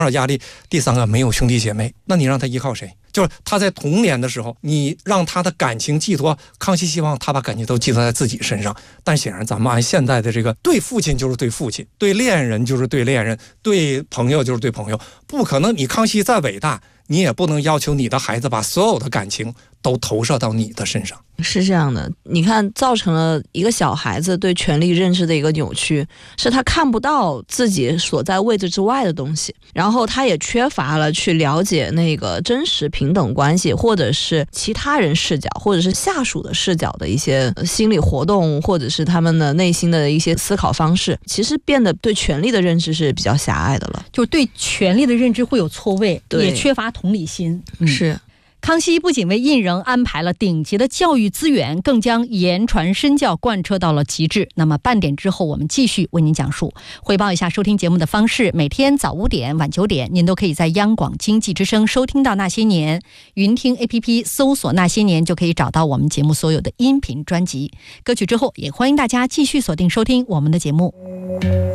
压力，第三个没有兄弟姐妹，那你让他依靠谁？就是他在童年的时候，你让他的感情寄托，康熙希望他把感情都寄托在自己身上，但显然咱们按现在的这个，对父亲就是对父亲，对恋人就是对恋人，对朋友就是对朋友，不可能。你康熙再伟大，你也不能要求你的孩子把所有的感情都投射到你的身上。 是这样的，你看，造成了一个小孩子对权力认知的一个扭曲，是他看不到自己所在位置之外的东西，然后他也缺乏了去了解那个真实平等关系，或者是其他人视角，或者是下属的视角的一些心理活动，或者是他们的内心的一些思考方式，其实变得对权力的认知是比较狭隘的了， 就对权力的认知会有错位，也缺乏同理心。 是。 康熙不仅为胤禛安排了顶级的教育资源，更将言传身教贯彻到了极致。那么半点之后，我们继续为您讲述。汇报一下收听节目的方式：每天早5点、晚9点，您都可以在央广经济之声收听到《那些年》，云听 APP 搜索《那些年》就可以找到我们节目所有的音频专辑。歌曲之后，也欢迎大家继续锁定收听我们的节目。